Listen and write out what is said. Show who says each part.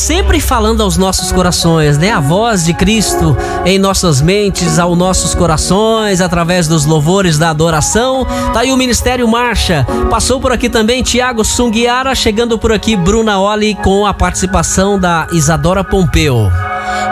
Speaker 1: sempre falando aos nossos corações, né? A voz de Cristo em nossas mentes, aos nossos corações, através dos louvores da adoração. Tá aí o Ministério Marcha. Passou por aqui também Tiago Sunguiara, chegando por aqui Bruna Oli com a participação da Isadora Pompeu.